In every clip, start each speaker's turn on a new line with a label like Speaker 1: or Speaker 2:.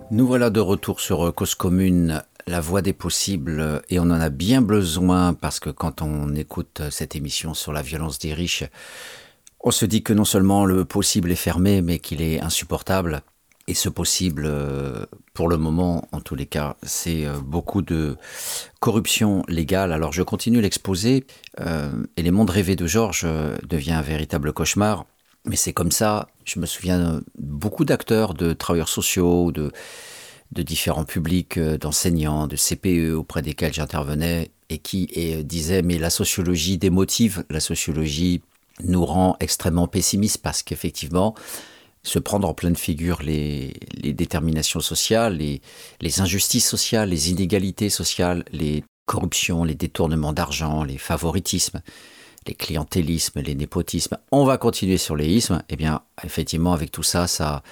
Speaker 1: Nous voilà de retour sur Cause Commune, la voie des possibles, et on en a bien besoin parce que quand on écoute cette émission sur la violence des riches, on se dit que non seulement le possible est fermé, mais qu'il est insupportable. Et ce possible, pour le moment, en tous les cas, c'est beaucoup de corruption légale. Alors je continue l'exposé, et les mondes rêvés de Georges devient un véritable cauchemar. Mais c'est comme ça, je me souviens beaucoup d'acteurs, de travailleurs sociaux, de différents publics, d'enseignants, de CPE auprès desquels j'intervenais et qui disaient mais la sociologie démotive, la sociologie nous rend extrêmement pessimistes parce qu'effectivement, se prendre en pleine figure les déterminations sociales, les injustices sociales, les inégalités sociales, les corruptions, les détournements d'argent, les favoritismes, les clientélismes, les népotismes. On va continuer sur les ismes. Eh bien, effectivement, avec tout ça,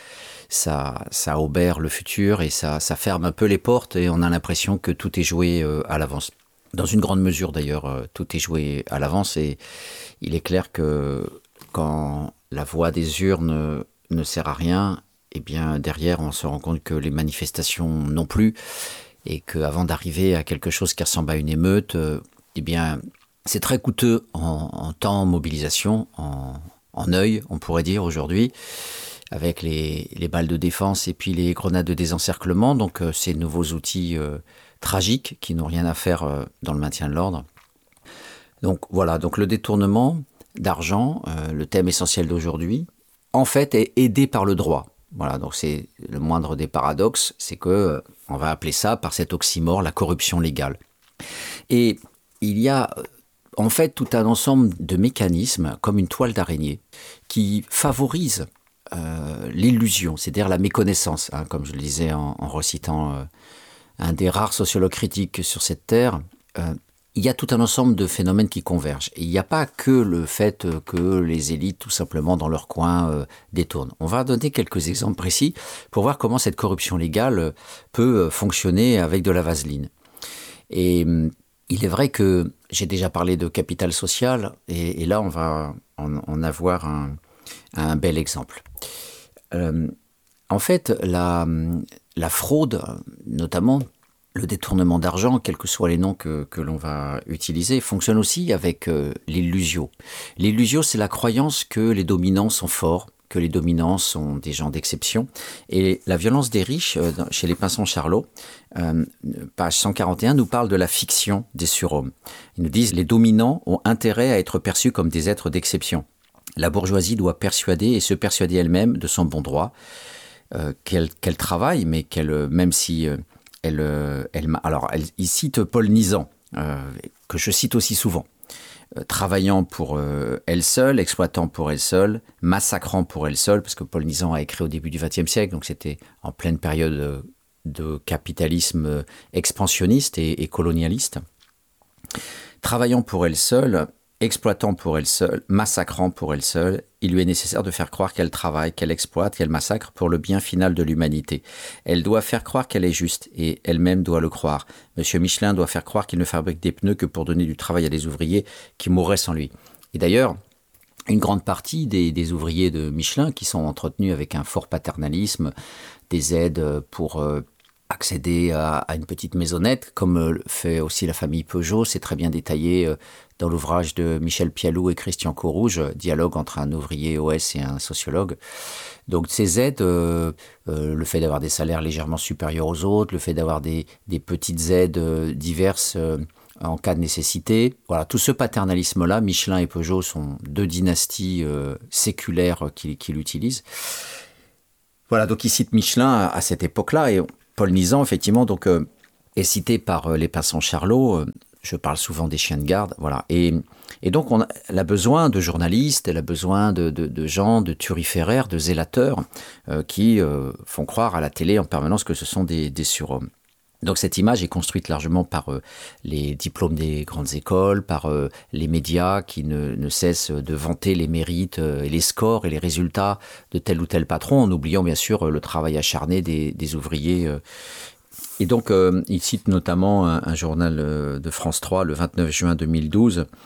Speaker 1: ça obère le futur et ça ferme un peu les portes et on a l'impression que tout est joué à l'avance. Dans une grande mesure, d'ailleurs, tout est joué à l'avance et il est clair que quand la voix des urnes ne sert à rien, eh bien, derrière, on se rend compte que les manifestations non plus et qu'avant d'arriver à quelque chose qui ressemble à une émeute, eh bien, c'est très coûteux en temps, mobilisation, en œil, on pourrait dire aujourd'hui, avec les balles de défense et puis les grenades de désencerclement. Donc ces nouveaux outils tragiques qui n'ont rien à faire dans le maintien de l'ordre. Donc voilà, donc le détournement d'argent, le thème essentiel d'aujourd'hui, en fait est aidé par le droit. Voilà, donc c'est le moindre des paradoxes, c'est que on va appeler ça par cet oxymore la corruption légale. Et il y a en fait tout un ensemble de mécanismes, comme une toile d'araignée, qui favorisent l'illusion, c'est-à-dire la méconnaissance, hein, comme je le disais en recitant un des rares sociologues critiques sur cette terre. Il y a tout un ensemble de phénomènes qui convergent. Et il n'y a pas que le fait que les élites, tout simplement, dans leur coin, détournent. On va donner quelques exemples précis pour voir comment cette corruption légale peut fonctionner avec de la vaseline. Et il est vrai que j'ai déjà parlé de capital social, et là, on va en avoir un bel exemple. En fait, la fraude, notamment le détournement d'argent, quels que soient les noms que l'on va utiliser, fonctionne aussi avec l'illusio. L'illusio, c'est la croyance que les dominants sont forts, que les dominants sont des gens d'exception. Et la violence des riches, chez les Pinson-Charlot, page 141, nous parle de la fiction des surhommes. Ils nous disent « Les dominants ont intérêt à être perçus comme des êtres d'exception. La bourgeoisie doit persuader et se persuader elle-même de son bon droit, qu'elle travaille, mais qu'elle, même si il cite Paul Nizan, que je cite aussi souvent, travaillant pour elle seule, exploitant pour elle seule, massacrant pour elle seule, parce que Paul Nizan a écrit au début du XXe siècle, donc c'était en pleine période de capitalisme expansionniste et colonialiste. Travaillant pour elle seule, exploitant pour elle seule, massacrant pour elle seule, il lui est nécessaire de faire croire qu'elle travaille, qu'elle exploite, qu'elle massacre pour le bien final de l'humanité. Elle doit faire croire qu'elle est juste, et elle-même doit le croire. Monsieur Michelin doit faire croire qu'il ne fabrique des pneus que pour donner du travail à des ouvriers qui mourraient sans lui. Et d'ailleurs, une grande partie des ouvriers de Michelin qui sont entretenus avec un fort paternalisme, des aides pour accéder à une petite maisonnette, comme fait aussi la famille Peugeot, c'est très bien détaillé dans l'ouvrage de Michel Pialou et Christian Corouge, dialogue entre un ouvrier OS et un sociologue. Donc ces aides, le fait d'avoir des salaires légèrement supérieurs aux autres, le fait d'avoir des petites aides diverses en cas de nécessité, voilà, tout ce paternalisme-là, Michelin et Peugeot sont deux dynasties séculaires qui l'utilisent. Voilà, donc il cite Michelin à cette époque-là, et Paul Nizan, effectivement, donc, est cité par les Pinson-Charlot. Je parle souvent des chiens de garde, voilà. Et donc, elle a besoin de journalistes, elle a besoin de gens, de turiféraires, de zélateurs, qui font croire à la télé en permanence que ce sont des surhommes. Donc cette image est construite largement par les diplômes des grandes écoles, par les médias qui ne cessent de vanter les mérites et les scores et les résultats de tel ou tel patron, en oubliant bien sûr le travail acharné des ouvriers. Et donc il cite notamment un journal de France 3 le 29 juin 2012,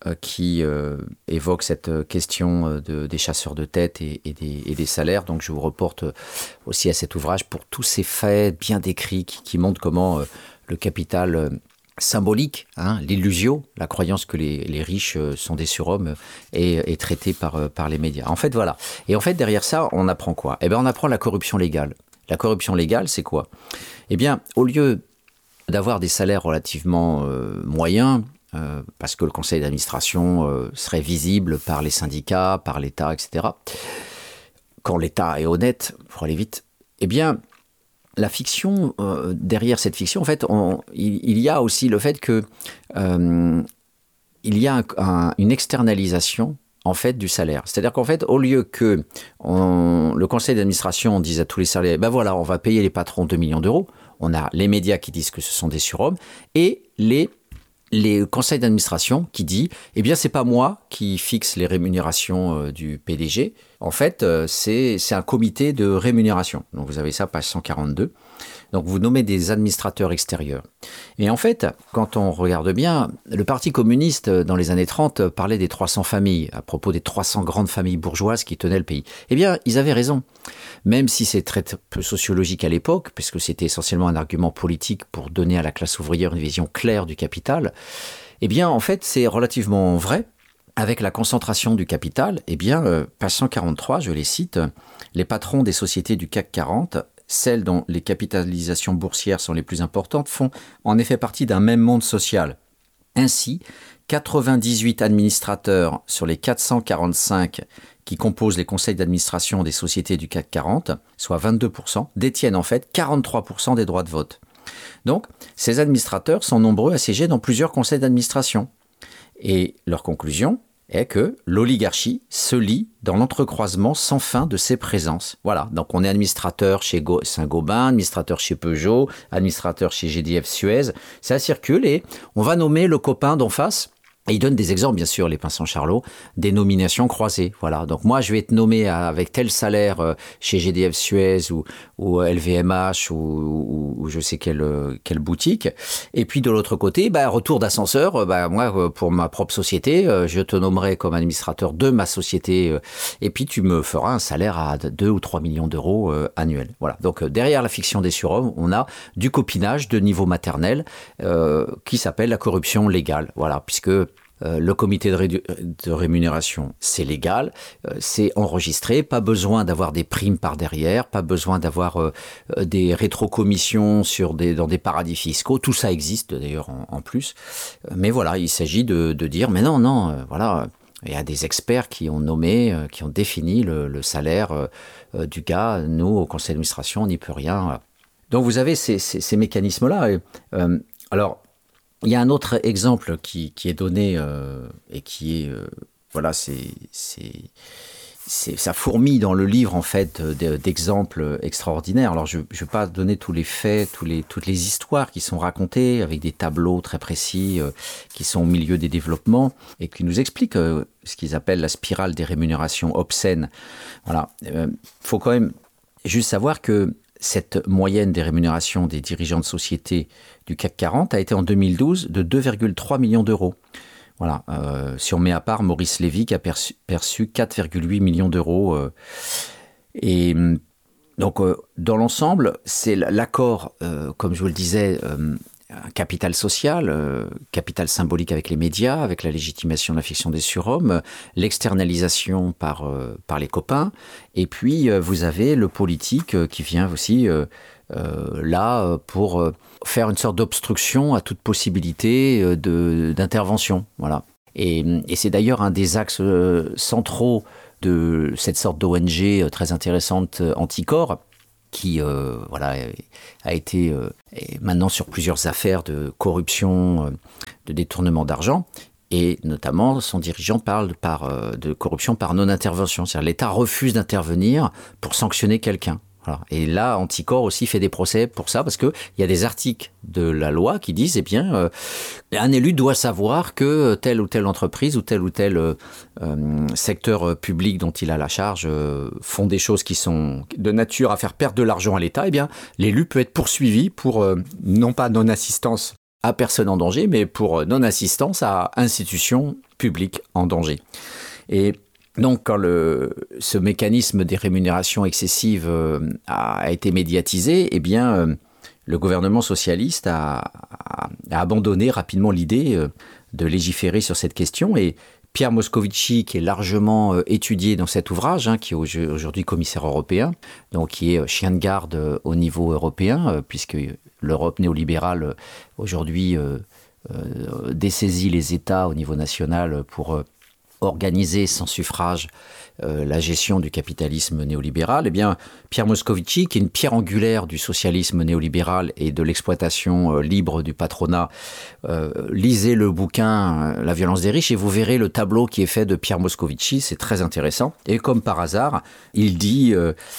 Speaker 1: qui évoque cette question des chasseurs de tête et des salaires. Donc je vous reporte aussi à cet ouvrage pour tous ces faits bien décrits qui montrent comment le capital symbolique, l'illusio, la croyance que les riches sont des surhommes est traité par les médias. En fait, voilà. Et en fait, derrière ça, on apprend quoi ? Eh bien, on apprend la corruption légale. La corruption légale, c'est quoi ? Eh bien, au lieu d'avoir des salaires relativement moyens, parce que le conseil d'administration serait visible par les syndicats, par l'État, etc. Quand l'État est honnête, pour aller vite, eh bien, la fiction, derrière cette fiction, en fait, il y a aussi le fait que il y a une externalisation en fait du salaire. C'est-à-dire qu'en fait, au lieu que le conseil d'administration dise à tous les salariés, ben voilà, on va payer les patrons 2 millions d'euros, on a les médias qui disent que ce sont des surhommes, et les conseils d'administration qui dit, eh bien, c'est pas moi qui fixe les rémunérations du PDG. En fait, c'est un comité de rémunération. Donc, vous avez ça, page 142. Donc, vous nommez des administrateurs extérieurs. Et en fait, quand on regarde bien, le Parti communiste, dans les années 30, parlait des 300 familles, à propos des 300 grandes familles bourgeoises qui tenaient le pays. Eh bien, ils avaient raison. Même si c'est très peu sociologique à l'époque, puisque c'était essentiellement un argument politique pour donner à la classe ouvrière une vision claire du capital, eh bien, en fait, c'est relativement vrai. Avec la concentration du capital, eh bien, page 143, je les cite, les patrons des sociétés du CAC 40, celles dont les capitalisations boursières sont les plus importantes, font en effet partie d'un même monde social. Ainsi, 98 administrateurs sur les 445 qui composent les conseils d'administration des sociétés du CAC 40, soit 22%, détiennent en fait 43% des droits de vote. Donc, ces administrateurs sont nombreux à siéger dans plusieurs conseils d'administration. Et leur conclusion est que l'oligarchie se lie dans l'entrecroisement sans fin de ses présences. Voilà, donc on est administrateur chez Saint-Gobain, administrateur chez Peugeot, administrateur chez GDF Suez, ça circule et on va nommer le copain d'en face. Et il donne des exemples, bien sûr, les Pinsons Charlot, des nominations croisées. Voilà. Donc moi, je vais être nommé avec tel salaire chez GDF Suez ou LVMH ou je sais quelle boutique. Et puis de l'autre côté, retour d'ascenseur. Moi, pour ma propre société, je te nommerai comme administrateur de ma société. Et puis tu me feras un salaire à 2 ou 3 millions d'euros annuels. Voilà. Donc derrière la fiction des surhommes, on a du copinage de niveau maternel qui s'appelle la corruption légale. Voilà, puisque le comité de rémunération, c'est légal, c'est enregistré, pas besoin d'avoir des primes par derrière, pas besoin d'avoir des rétrocommissions dans des paradis fiscaux, tout ça existe d'ailleurs en plus. Mais voilà, il s'agit de dire, mais non, voilà, il y a des experts qui ont nommé, qui ont défini le salaire du gars, nous, au conseil d'administration, on n'y peut rien. Voilà. Donc vous avez ces mécanismes-là. Alors, il y a un autre exemple qui est donné et qui est voilà, ça fourmille dans le livre en fait d'exemples extraordinaires. Alors je vais pas donner tous les faits, toutes les histoires qui sont racontées avec des tableaux très précis qui sont au milieu des développements et qui nous expliquent ce qu'ils appellent la spirale des rémunérations obscènes. Voilà, faut quand même juste savoir que cette moyenne des rémunérations des dirigeants de sociétés du CAC 40 a été en 2012 de 2,3 millions d'euros. Voilà, si on met à part Maurice Lévy qui a perçu 4,8 millions d'euros. Et donc, dans l'ensemble, c'est l'accord, comme je vous le disais, capital social, capital symbolique avec les médias, avec la légitimation de la fiction des surhommes, l'externalisation par les copains, et puis vous avez le politique qui vient aussi là pour faire une sorte d'obstruction à toute possibilité d'intervention. Voilà. Et c'est d'ailleurs un des axes centraux de cette sorte d'ONG très intéressante, Anticor, qui a été maintenant sur plusieurs affaires de corruption, de détournement d'argent, et notamment son dirigeant parle de corruption par non-intervention, c'est-à-dire l'État refuse d'intervenir pour sanctionner quelqu'un. Voilà. Et là, Anticor aussi fait des procès pour ça, parce qu'il y a des articles de la loi qui disent, un élu doit savoir que telle ou telle entreprise ou tel secteur public dont il a la charge font des choses qui sont de nature à faire perdre de l'argent à l'État. Eh bien, l'élu peut être poursuivi pour, non pas non-assistance à personne en danger, mais pour non-assistance à institutions publiques en danger. Et donc, quand ce mécanisme des rémunérations excessives a été médiatisé, eh bien, le gouvernement socialiste a abandonné rapidement l'idée de légiférer sur cette question. Et Pierre Moscovici, qui est largement étudié dans cet ouvrage, qui est aujourd'hui commissaire européen, donc qui est chien de garde au niveau européen, puisque l'Europe néolibérale aujourd'hui dessaisit les États au niveau national pour organiser sans suffrage la gestion du capitalisme néolibéral, eh bien, Pierre Moscovici, qui est une pierre angulaire du socialisme néolibéral et de l'exploitation libre du patronat, lisez le bouquin La violence des riches et vous verrez le tableau qui est fait de Pierre Moscovici, c'est très intéressant. Et comme par hasard, il dit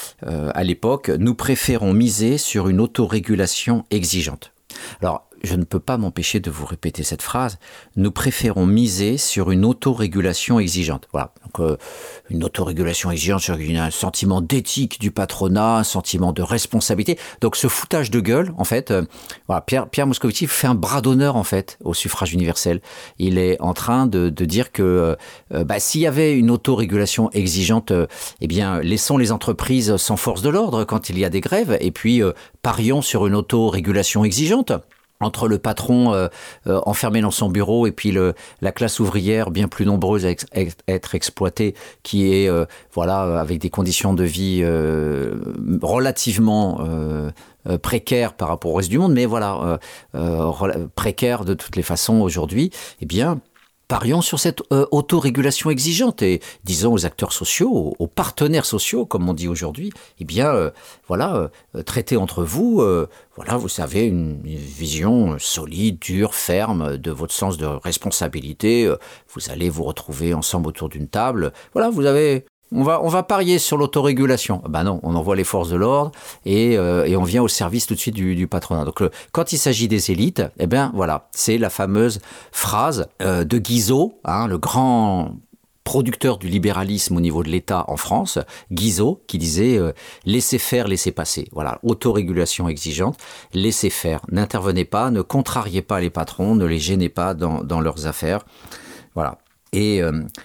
Speaker 1: à l'époque, nous préférons miser sur une autorégulation exigeante. Alors, je ne peux pas m'empêcher de vous répéter cette phrase. Nous préférons miser sur une autorégulation exigeante. Voilà. Donc, une autorégulation exigeante, sur un sentiment d'éthique du patronat, un sentiment de responsabilité. Donc, ce foutage de gueule, en fait, voilà, Pierre Moscovici fait un bras d'honneur, en fait, au suffrage universel. Il est en train de dire que s'il y avait une autorégulation exigeante, eh bien, laissons les entreprises sans force de l'ordre quand il y a des grèves, et puis parions sur une autorégulation exigeante. Entre le patron enfermé dans son bureau et puis la classe ouvrière bien plus nombreuse à être exploitée, qui est avec des conditions de vie relativement précaires par rapport au reste du monde, mais précaires de toutes les façons aujourd'hui, eh bien, parions sur cette autorégulation exigeante et disons aux acteurs sociaux, aux partenaires sociaux, comme on dit aujourd'hui, eh bien, traitez entre vous, vous savez, une vision solide, dure, ferme de votre sens de responsabilité. Vous allez vous retrouver ensemble autour d'une table. Voilà, on va parier sur l'autorégulation. Ben non, on envoie les forces de l'ordre et on vient au service tout de suite du patronat. Donc quand il s'agit des élites, eh bien voilà, c'est la fameuse phrase de Guizot, le grand producteur du libéralisme au niveau de l'État en France, Guizot, qui disait laissez faire, laissez passer. Voilà, autorégulation exigeante, laissez faire, n'intervenez pas, ne contrariez pas les patrons, ne les gênez pas dans leurs affaires. Voilà. Et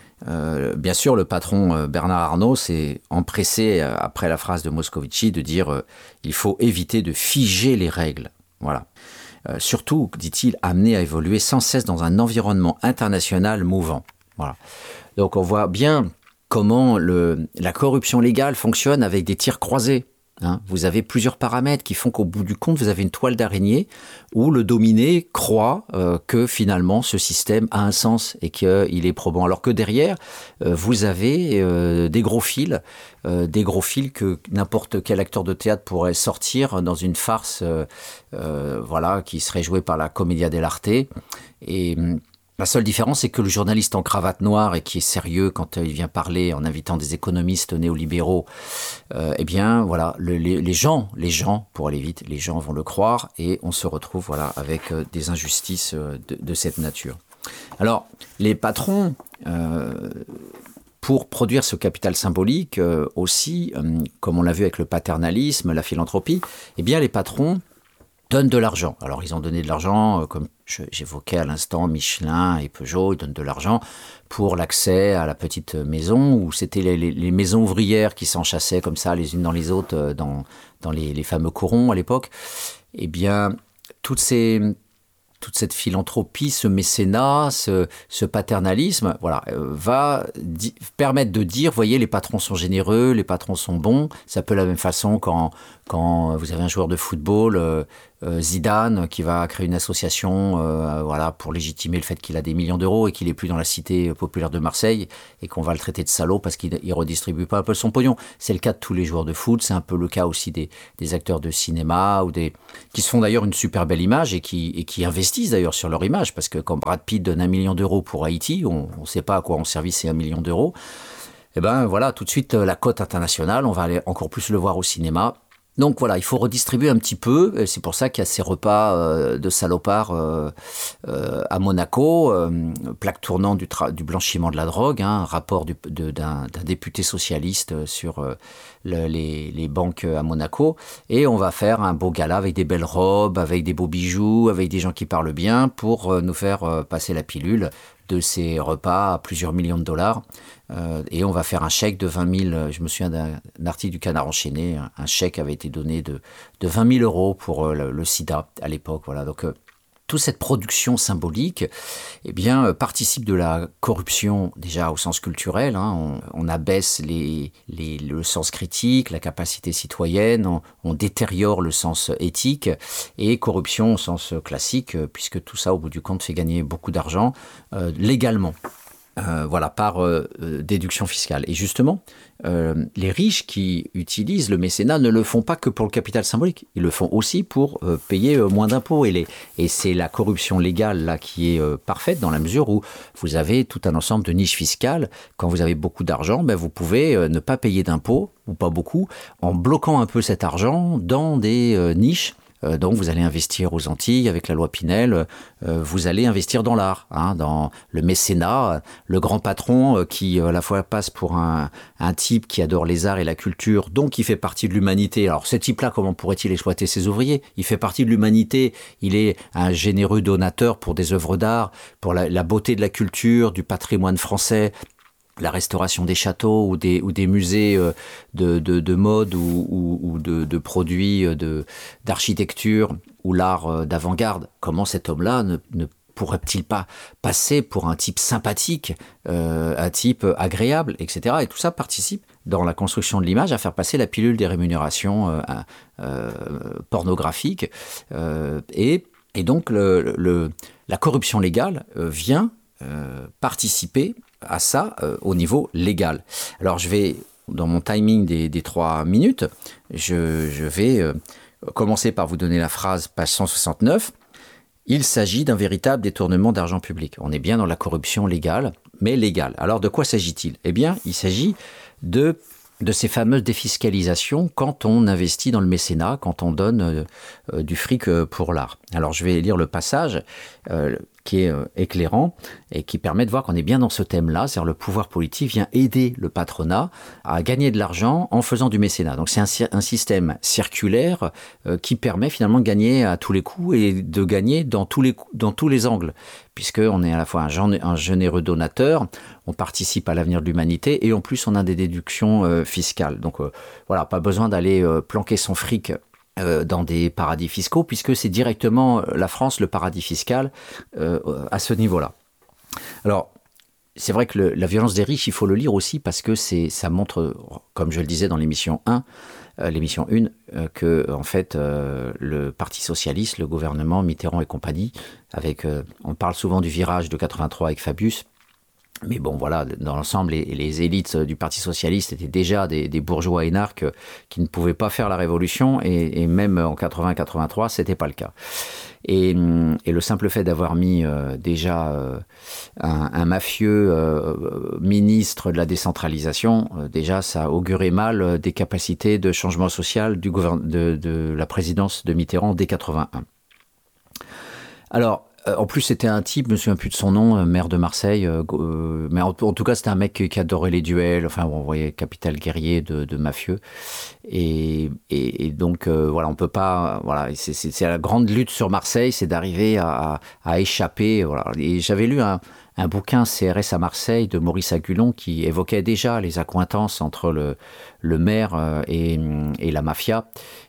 Speaker 1: bien sûr, le patron Bernard Arnault s'est empressé, après la phrase de Moscovici, de dire il faut éviter de figer les règles. Voilà. Surtout, dit-il, amené à évoluer sans cesse dans un environnement international mouvant. Voilà. Donc on voit bien comment la corruption légale fonctionne avec des tirs croisés. Vous avez plusieurs paramètres qui font qu'au bout du compte, vous avez une toile d'araignée où le dominé croit que finalement ce système a un sens et qu'il est probant. Alors que derrière, vous avez des gros fils que n'importe quel acteur de théâtre pourrait sortir dans une farce qui serait jouée par la Commedia dell'arte. Et la seule différence, c'est que le journaliste en cravate noire et qui est sérieux quand il vient parler en invitant des économistes néolibéraux, les gens, pour aller vite, les gens vont le croire et on se retrouve avec des injustices de cette nature. Alors, les patrons, pour produire ce capital symbolique aussi, comme on l'a vu avec le paternalisme, la philanthropie, eh bien les patrons donnent de l'argent. Alors, ils ont donné de l'argent, comme j'évoquais à l'instant, Michelin et Peugeot, ils donnent de l'argent pour l'accès à la petite maison, où c'était les maisons ouvrières qui s'enchassaient comme ça, les unes dans les autres, dans les fameux corons à l'époque. Eh bien, toute cette philanthropie, ce mécénat, ce paternalisme, va permettre de dire, voyez, les patrons sont généreux, les patrons sont bons. C'est un peu la même façon quand vous avez un joueur de football, Zidane, qui va créer une association pour légitimer le fait qu'il a des millions d'euros et qu'il n'est plus dans la cité populaire de Marseille et qu'on va le traiter de salaud parce qu'il ne redistribue pas un peu son pognon. C'est le cas de tous les joueurs de foot, c'est un peu le cas aussi des acteurs de cinéma qui se font d'ailleurs une super belle image et qui investissent d'ailleurs sur leur image, parce que quand Brad Pitt donne 1 million d'euros pour Haïti, on ne sait pas à quoi ont servi ces 1 million d'euros. Et tout de suite la cote internationale, on va aller encore plus le voir au cinéma. Donc voilà, il faut redistribuer un petit peu. Et c'est pour ça qu'il y a ces repas de salopards à Monaco, plaque tournante du blanchiment de la drogue, un rapport d'un député socialiste sur les banques à Monaco. Et on va faire un beau gala avec des belles robes, avec des beaux bijoux, avec des gens qui parlent bien pour nous faire passer la pilule de ces repas à plusieurs millions de dollars. Et on va faire un chèque de 20 000, je me souviens d'un article du Canard enchaîné, un chèque avait été donné de 20 000 euros pour le sida à l'époque. Voilà. Donc toute cette production symbolique participe de la corruption déjà au sens culturel. On abaisse le sens critique, la capacité citoyenne, on détériore le sens éthique, et corruption au sens classique, puisque tout ça au bout du compte fait gagner beaucoup d'argent légalement. Par déduction fiscale. Et justement, les riches qui utilisent le mécénat ne le font pas que pour le capital symbolique, ils le font aussi pour payer moins d'impôts. Et c'est la corruption légale là qui est parfaite, dans la mesure où vous avez tout un ensemble de niches fiscales. Quand vous avez beaucoup d'argent, vous pouvez ne pas payer d'impôts, ou pas beaucoup, en bloquant un peu cet argent dans des niches. Donc vous allez investir aux Antilles avec la loi Pinel, vous allez investir dans l'art, dans le mécénat, le grand patron qui à la fois passe pour un type qui adore les arts et la culture, donc il fait partie de l'humanité. Alors ce type-là, comment pourrait-il exploiter ses ouvriers ? Il fait partie de l'humanité, il est un généreux donateur pour des œuvres d'art, pour la beauté de la culture, du patrimoine français, la restauration des châteaux ou des musées de mode ou de produits d'architecture ou l'art d'avant-garde. Comment cet homme-là ne pourrait-il pas passer pour un type sympathique, un type agréable, etc. Et tout ça participe dans la construction de l'image à faire passer la pilule des rémunérations pornographiques. Et donc la corruption légale vient participer à ça au niveau légal. Alors je vais, dans mon timing des 3 minutes, je vais commencer par vous donner la phrase, page 169. Il s'agit d'un véritable détournement d'argent public. On est bien dans la corruption légale, mais légale. Alors de quoi s'agit-il ? Eh bien, il s'agit de ces fameuses défiscalisations quand on investit dans le mécénat, quand on donne du fric pour l'art. Alors je vais lire le passage qui est éclairant et qui permet de voir qu'on est bien dans ce thème-là, c'est-à-dire le pouvoir politique vient aider le patronat à gagner de l'argent en faisant du mécénat. Donc c'est un système circulaire qui permet finalement de gagner à tous les coups et de gagner dans tous les angles, puisqu'on est à la fois un généreux donateur, on participe à l'avenir de l'humanité et en plus on a des déductions fiscales. Donc pas besoin d'aller planquer son fric dans des paradis fiscaux, puisque c'est directement la France le paradis fiscal à ce niveau-là. Alors, c'est vrai que la violence des riches, il faut le lire aussi parce que ça montre, comme je le disais dans l'émission 1, que en fait le Parti socialiste, le gouvernement Mitterrand et compagnie, on parle souvent du virage de 83 avec Fabius. Mais bon, voilà, dans l'ensemble, les élites du Parti socialiste étaient déjà des bourgeois énarques qui ne pouvaient pas faire la révolution, et même en 80-83, c'était pas le cas. Et le simple fait d'avoir mis déjà un mafieux ministre de la décentralisation, déjà ça augurait mal des capacités de changement social de la présidence de Mitterrand dès 81. Alors, en plus, c'était un type, je me souviens plus de son nom, maire de Marseille, mais en tout cas, c'était un mec qui adorait les duels, enfin, on voyait capital guerrier de mafieux. Et donc, on peut pas, c'est la grande lutte sur Marseille, c'est d'arriver à échapper, voilà. Et j'avais lu un bouquin CRS à Marseille de Maurice Agulon qui évoquait déjà les accointances entre le maire et la mafia,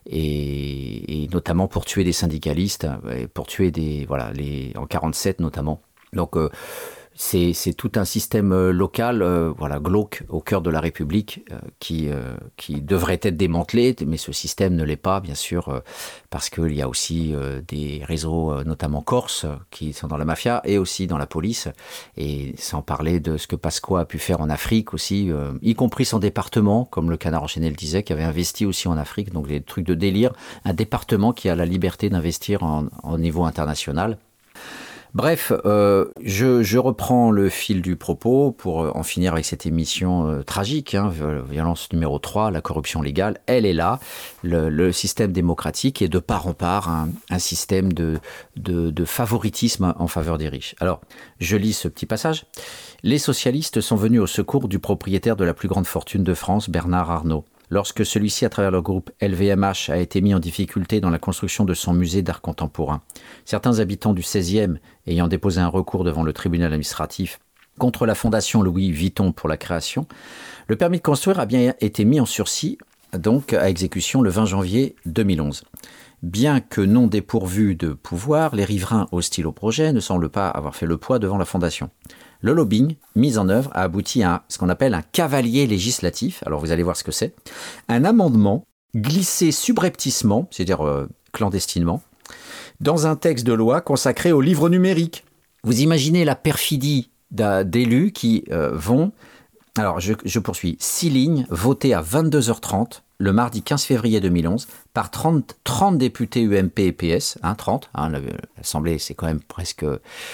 Speaker 1: et notamment pour tuer des syndicalistes, pour tuer en 47 notamment. Donc c'est tout un système local, glauque, au cœur de la République, qui devrait être démantelé, mais ce système ne l'est pas, bien sûr, parce qu'il y a aussi des réseaux, notamment corses, qui sont dans la mafia et aussi dans la police, et sans parler de ce que Pasqua a pu faire en Afrique aussi, y compris son département, comme le Canard enchaîné le disait, qui avait investi aussi en Afrique, donc des trucs de délire, un département qui a la liberté d'investir au niveau international. Bref, je reprends le fil du propos pour en finir avec cette émission tragique, violence numéro 3, la corruption légale, elle est là. Le système démocratique est de part en part un système de favoritisme en faveur des riches. Alors, je lis ce petit passage. Les socialistes sont venus au secours du propriétaire de la plus grande fortune de France, Bernard Arnault. Lorsque celui-ci, à travers le groupe LVMH, a été mis en difficulté dans la construction de son musée d'art contemporain. Certains habitants du 16e, ayant déposé un recours devant le tribunal administratif contre la fondation Louis Vuitton pour la création, le permis de construire a bien été mis en sursis, donc à exécution le 20 janvier 2011. Bien que non dépourvus de pouvoir, les riverains hostiles au projet ne semblent pas avoir fait le poids devant la fondation. Le lobbying mis en œuvre a abouti à ce qu'on appelle un cavalier législatif. Alors vous allez voir ce que c'est. Un amendement glissé subrepticement, c'est-à-dire clandestinement, dans un texte de loi consacré au livre numérique. Vous imaginez la perfidie d'élus qui vont... Alors je poursuis. 6 lignes votées à 22h30 le mardi 15 février 2011 par 30 députés UMP et PS, 30, l'Assemblée c'est quand même presque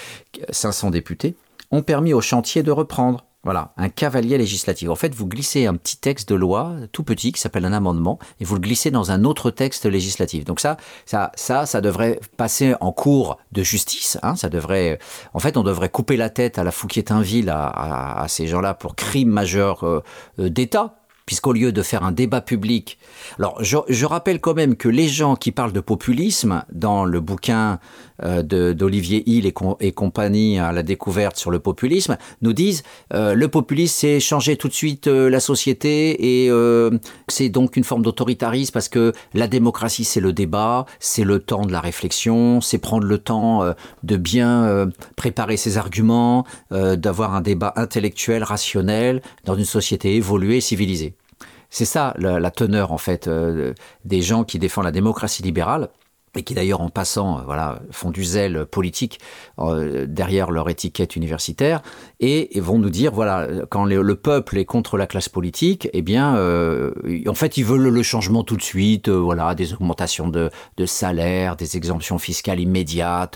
Speaker 1: 500 députés, ont permis au chantier de reprendre. Voilà, un cavalier législatif. En fait, vous glissez un petit texte de loi tout petit qui s'appelle un amendement et vous le glissez dans un autre texte législatif. Donc ça devrait passer en cours de justice. Ça devrait, en fait, on devrait couper la tête à la Fouquier-Tinville à ces gens-là pour crime majeur d'État. Puisqu'au lieu de faire un débat public... Alors, je rappelle quand même que les gens qui parlent de populisme, dans le bouquin d'Olivier Hill et compagnie à la découverte sur le populisme, nous disent le populisme, c'est changer tout de suite la société et c'est donc une forme d'autoritarisme parce que la démocratie, c'est le débat, c'est le temps de la réflexion, c'est prendre le temps de bien préparer ses arguments, d'avoir un débat intellectuel, rationnel, dans une société évoluée, civilisée. C'est ça la teneur en fait des gens qui défendent la démocratie libérale et qui d'ailleurs en passant font du zèle politique derrière leur étiquette universitaire et vont nous dire quand le peuple est contre la classe politique, eh bien en fait ils veulent le changement tout de suite, des augmentations de salaire, des exemptions fiscales immédiates,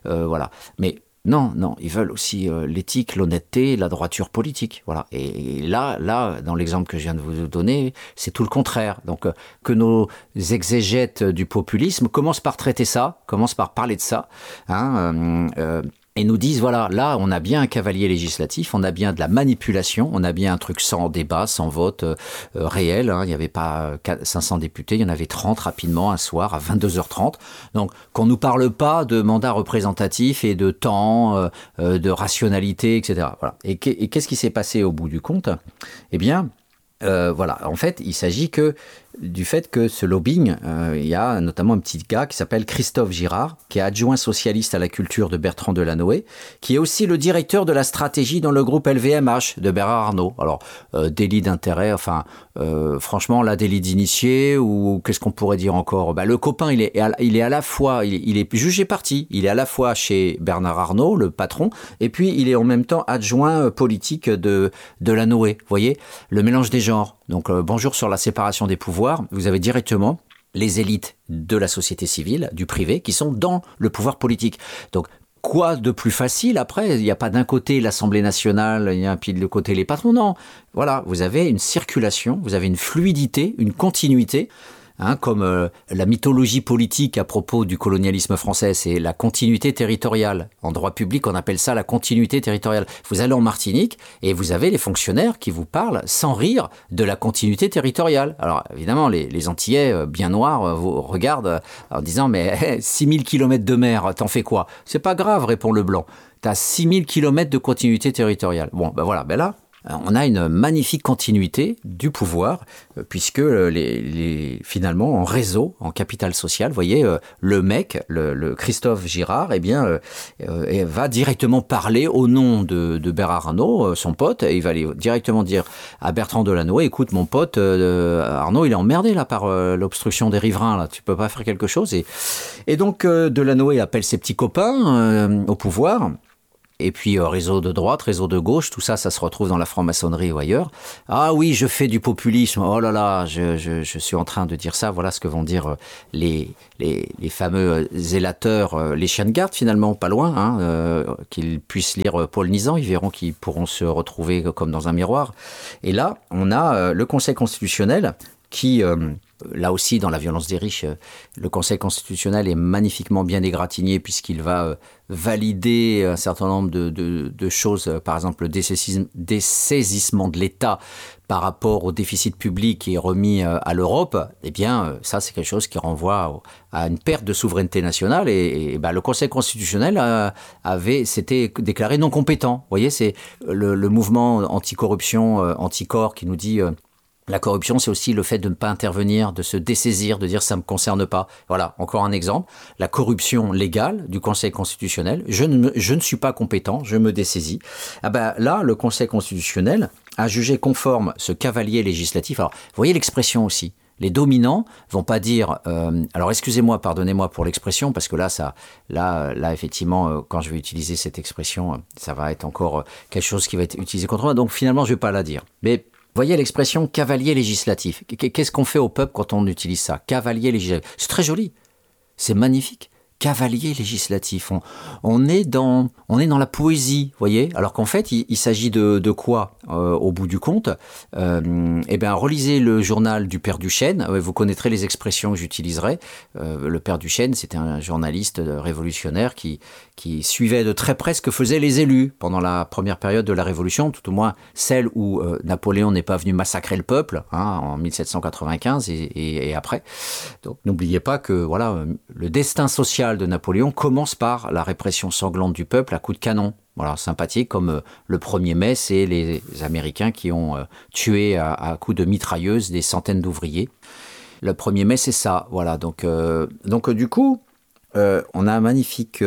Speaker 1: mais non, ils veulent aussi l'éthique, l'honnêteté, la droiture politique. Voilà. Et là, dans l'exemple que je viens de vous donner, c'est tout le contraire. Donc, que nos exégètes du populisme commencent par traiter ça, commencent par parler de ça, et nous disent, là, on a bien un cavalier législatif, on a bien de la manipulation, on a bien un truc sans débat, sans vote réel. Il n'y avait pas 500 députés, il y en avait 30 rapidement un soir à 22h30. Donc, qu'on nous parle pas de mandat représentatif et de temps, de rationalité, etc. Voilà. Et qu'est-ce qui s'est passé au bout du compte ? Eh bien, en fait, il s'agit du fait que ce lobbying, il y a notamment un petit gars qui s'appelle Christophe Girard, qui est adjoint socialiste à la culture de Bertrand Delanoë, qui est aussi le directeur de la stratégie dans le groupe LVMH de Bernard Arnault. Alors, délit d'intérêt, franchement, là, délit d'initié, ou qu'est-ce qu'on pourrait dire encore ? Le copain, il est à la fois, il est jugé parti, il est à la fois chez Bernard Arnault, le patron, et puis il est en même temps adjoint politique de Delanoë. Vous voyez, le mélange des genres. Donc, bonjour sur la séparation des pouvoirs. Vous avez directement les élites de la société civile, du privé, qui sont dans le pouvoir politique. Donc, quoi de plus facile après ? Il n'y a pas d'un côté l'Assemblée nationale, il y a puis de l'autre côté les patrons. Non, vous avez une circulation, vous avez une fluidité, une continuité. Comme la mythologie politique à propos du colonialisme français, c'est la continuité territoriale. En droit public, on appelle ça la continuité territoriale. Vous allez en Martinique et vous avez les fonctionnaires qui vous parlent sans rire de la continuité territoriale. Alors évidemment, les Antillais bien noirs vous regardent en disant « mais 6000 km de mer, t'en fais quoi ?» C'est pas grave, répond le blanc. T'as 6000 km de continuité territoriale. Bon, là... On a une magnifique continuité du pouvoir, puisque finalement, en réseau, en capital social, vous voyez, le mec, le Christophe Girard, va directement parler au nom de Bernard Arnault, son pote, et il va aller directement dire à Bertrand Delanoë, écoute, mon pote, Arnault, il est emmerdé là par l'obstruction des riverains, là, tu peux pas faire quelque chose. Et donc, Delanoë appelle ses petits copains au pouvoir. Et puis réseau de droite, réseau de gauche, tout ça, ça se retrouve dans la franc-maçonnerie ou ailleurs. Ah oui, je fais du populisme. Oh là là, je suis en train de dire ça. Voilà ce que vont dire les fameux zélateurs, les chiens de garde finalement, pas loin, qu'ils puissent lire Paul Nizan. Ils verront qu'ils pourront se retrouver comme dans un miroir. Et là, on a le Conseil constitutionnel qui... Là aussi, dans la violence des riches, le Conseil constitutionnel est magnifiquement bien égratigné puisqu'il va valider un certain nombre de choses, par exemple le dessaisissement de l'État par rapport au déficit public qui est remis à l'Europe. Eh bien, ça, c'est quelque chose qui renvoie à une perte de souveraineté nationale. Et le Conseil constitutionnel s'était déclaré non compétent. Vous voyez, c'est le mouvement anticorruption, Anticor, qui nous dit... La corruption, c'est aussi le fait de ne pas intervenir, de se dessaisir, de dire ça ne me concerne pas. Voilà, encore un exemple. La corruption légale du Conseil constitutionnel, je ne suis pas compétent, je me dessaisis. Là, le Conseil constitutionnel a jugé conforme ce cavalier législatif. Alors, vous voyez l'expression aussi. Les dominants vont pas dire. Alors, excusez-moi, pardonnez-moi pour l'expression, parce que là, effectivement, quand je vais utiliser cette expression, ça va être encore quelque chose qui va être utilisé contre moi. Donc, finalement, je vais pas la dire. Mais voyez l'expression cavalier législatif. Qu'est-ce qu'on fait au peuple quand on utilise ça? Cavalier législatif. C'est très joli. C'est magnifique. Cavalier législatif. On est dans la poésie, voyez. Alors qu'en fait, il s'agit de quoi au bout du compte? Relisez le journal du Père Duchesne. Vous connaîtrez les expressions que j'utiliserai. Le Père Duchesne, c'était un journaliste révolutionnaire qui suivait de très près ce que faisaient les élus pendant la première période de la Révolution, tout au moins celle où Napoléon n'est pas venu massacrer le peuple en 1795 et après. Donc n'oubliez pas que le destin social de Napoléon commence par la répression sanglante du peuple à coups de canon. Voilà, sympathique, comme le 1er mai, c'est les Américains qui ont tué à coups de mitrailleuses des centaines d'ouvriers. Le 1er mai, c'est ça. Voilà, donc du coup, on a un magnifique,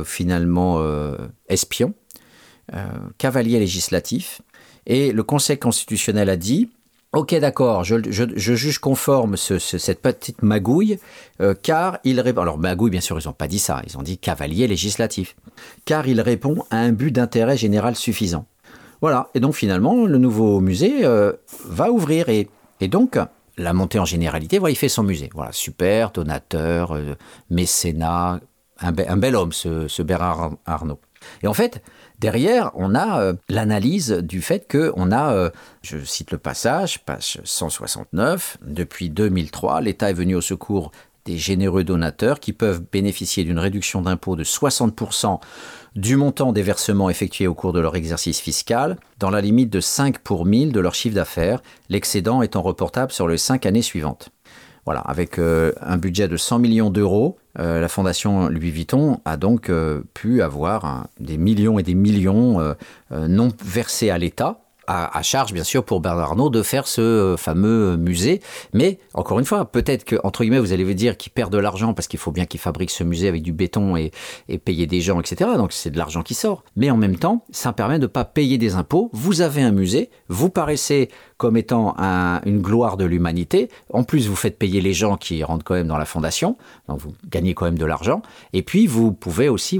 Speaker 1: espion, cavalier législatif, et le Conseil constitutionnel a dit... Ok, d'accord, je juge conforme cette petite magouille, car il répond... Alors, magouille, bien sûr, ils n'ont pas dit ça, ils ont dit cavalier législatif. Car il répond à un but d'intérêt général suffisant. Voilà, et donc finalement, le nouveau musée va ouvrir. Et donc, la montée en généralité, il fait son musée. Voilà, super, donateur, mécénat, un bel homme, ce Bernard Arnault. Et en fait... Derrière, on a l'analyse du fait qu'on a, je cite le passage, page 169, depuis 2003, l'État est venu au secours des généreux donateurs qui peuvent bénéficier d'une réduction d'impôt de 60% du montant des versements effectués au cours de leur exercice fiscal, dans la limite de 5 pour 1000 de leur chiffre d'affaires, l'excédent étant reportable sur les 5 années suivantes. Voilà, avec un budget de 100 millions d'euros, la Fondation Louis Vuitton a donc pu avoir des millions et des millions non versés à l'État, à charge bien sûr pour Bernard Arnault de faire ce fameux musée. Mais encore une fois, peut-être que, entre guillemets, vous allez vous dire qu'il perd de l'argent parce qu'il faut bien qu'il fabrique ce musée avec du béton et payer des gens, etc. Donc c'est de l'argent qui sort. Mais en même temps, ça permet de ne pas payer des impôts. Vous avez un musée, vous paraissez comme étant une gloire de l'humanité. En plus, vous faites payer les gens qui rentrent quand même dans la fondation. Donc vous gagnez quand même de l'argent. Et puis, vous pouvez aussi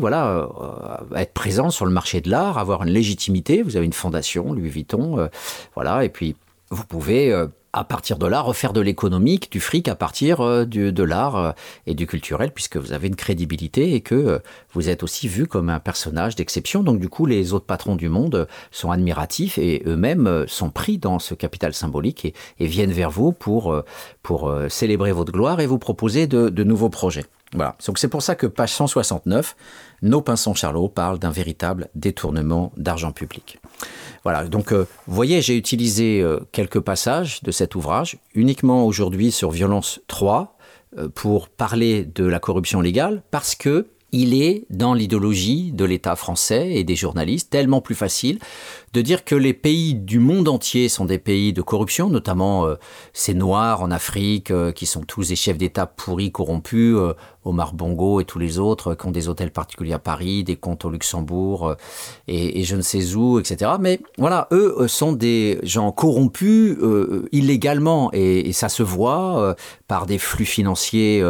Speaker 1: être présent sur le marché de l'art, avoir une légitimité. Vous avez une fondation, Louis Vuitton. Et puis, vous pouvez... à partir de là, refaire de l'économique, du fric à partir de l'art et du culturel, puisque vous avez une crédibilité et que vous êtes aussi vu comme un personnage d'exception. Donc du coup, les autres patrons du monde sont admiratifs et eux-mêmes sont pris dans ce capital symbolique et viennent vers vous pour célébrer votre gloire et vous proposer de nouveaux projets. Voilà. Donc c'est pour ça que page 169, nos Pinson Charlot parle d'un véritable détournement d'argent public. Voilà, donc vous voyez, j'ai utilisé quelques passages de cet ouvrage, uniquement aujourd'hui sur Violence 3, pour parler de la corruption légale, parce que il est dans l'idéologie de l'État français et des journalistes tellement plus facile de dire que les pays du monde entier sont des pays de corruption, notamment ces Noirs en Afrique qui sont tous des chefs d'État pourris, corrompus, Omar Bongo et tous les autres qui ont des hôtels particuliers à Paris, des comptes au Luxembourg et je ne sais où, etc. Mais voilà, eux sont des gens corrompus illégalement et ça se voit par des flux financiers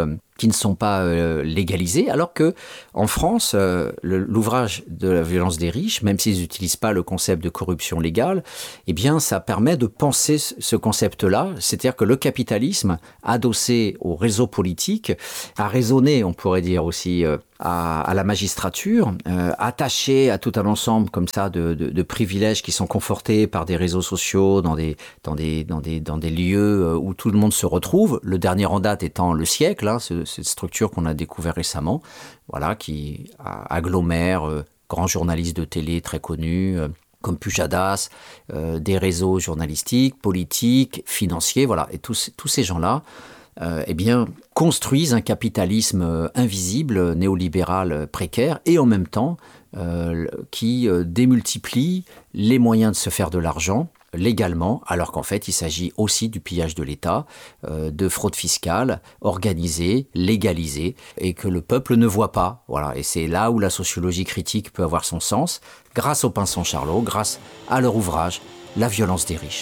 Speaker 1: qui ne sont pas légalisés, alors que en France, l'ouvrage de la violence des riches, même s'ils n'utilisent pas le concept de corruption légale, eh bien, ça permet de penser ce concept-là, c'est-à-dire que le capitalisme, adossé au réseau politique, a raisonné, on pourrait dire aussi, à la magistrature, attaché à tout un ensemble comme ça de privilèges qui sont confortés par des réseaux sociaux, dans des lieux où tout le monde se retrouve. Le dernier en date étant Le Siècle, hein, cette structure qu'on a découvert récemment, voilà, qui agglomère grands journalistes de télé très connus, comme Pujadas, des réseaux journalistiques, politiques, financiers, voilà, et tous ces gens-là, eh bien, construisent un capitalisme invisible, néolibéral, précaire, et en même temps qui démultiplie les moyens de se faire de l'argent légalement, alors qu'en fait il s'agit aussi du pillage de l'État, de fraude fiscale organisée, légalisée, et que le peuple ne voit pas. Voilà. Et c'est là où la sociologie critique peut avoir son sens, grâce au Pinson Charlot, grâce à leur ouvrage « La violence des riches ».